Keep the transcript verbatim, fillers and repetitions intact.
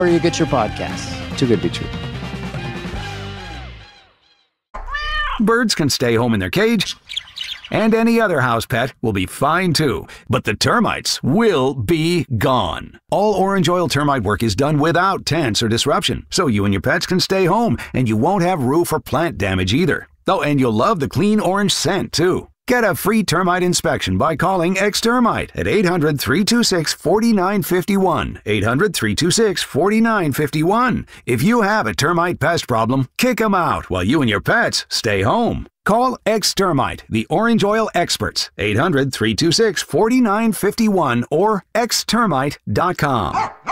you get your podcasts. Too good to be true. Birds can stay home in their cage, and any other house pet will be fine too. But the termites will be gone. All Orange Oil termite work is done without tents or disruption, so you and your pets can stay home, and you won't have roof or plant damage either. Oh, and you'll love the clean orange scent too. Get a free termite inspection by calling X-Termite at eight hundred, three two six, four nine five one. eight hundred, three two six, four nine five one. If you have a termite pest problem, kick them out while you and your pets stay home. Call X-Termite, the Orange Oil experts, eight hundred, three two six, four nine five one or x termite dot com.